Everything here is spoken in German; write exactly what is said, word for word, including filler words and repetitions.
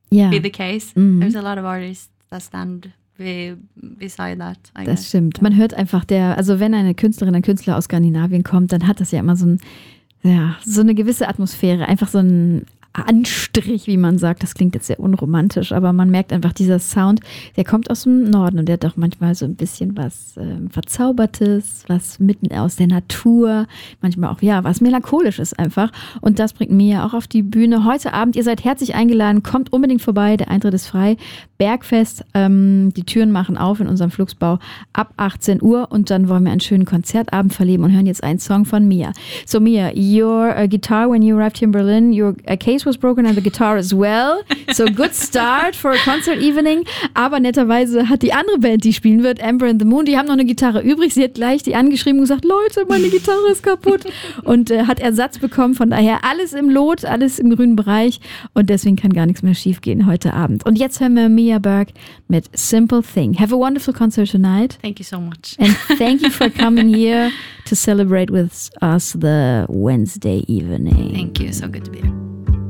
yeah. be the case. Mm-hmm. There's a lot of artists that stand be, beside that. I das guess. stimmt. Man hört einfach der, also wenn eine Künstlerin, ein Künstler aus Skandinavien kommt, dann hat das ja immer so ein, ja, so eine gewisse Atmosphäre, einfach so ein Anstrich, wie man sagt. Das klingt jetzt sehr unromantisch, aber man merkt einfach, dieser Sound, der kommt aus dem Norden und der hat auch manchmal so ein bisschen was ähm, Verzaubertes, was mitten aus der Natur, manchmal auch, ja, was Melancholisches einfach. Und das bringt Mia auch auf die Bühne heute Abend. Ihr seid herzlich eingeladen, kommt unbedingt vorbei, der Eintritt ist frei. Bergfest, ähm, die Türen machen auf in unserem Flugsbau ab achtzehn Uhr und dann wollen wir einen schönen Konzertabend verleben und hören jetzt einen Song von Mia. So Mia, your uh, guitar when you arrived here in Berlin, your uh, case was broken and the guitar as well. So good start for a concert evening. Aber netterweise hat die andere Band, die spielen wird, Amber and the Moon, die haben noch eine Gitarre übrig. Sie hat gleich die angeschrieben und gesagt, Leute, meine Gitarre ist kaputt. Und äh, hat Ersatz bekommen. Von daher alles im Lot, alles im grünen Bereich. Und deswegen kann gar nichts mehr schief gehen heute Abend. Und jetzt hören wir Mia Berg mit Simple Thing. Have a wonderful concert tonight. Thank you so much. And thank you for coming here to celebrate with us the Wednesday evening. Thank you. So good to be here.